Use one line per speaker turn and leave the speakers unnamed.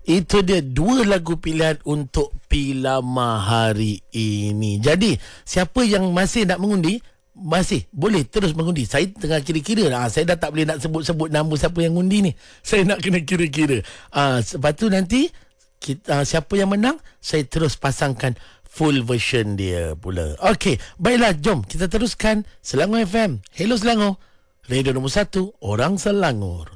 Itu dia dua lagu pilihan untuk Pilama hari ini. Jadi, siapa yang masih nak mengundi, masih boleh terus mengundi. Saya tengah kira-kira saya dah tak boleh nak sebut-sebut nama siapa yang undi ni. Saya nak kena kira-kira. Lepas tu nanti siapa yang menang, saya terus pasangkan full version dia pula. Okey, baiklah, jom kita teruskan Selangor FM. Hello Selangor, radio nombor 1 orang Selangor.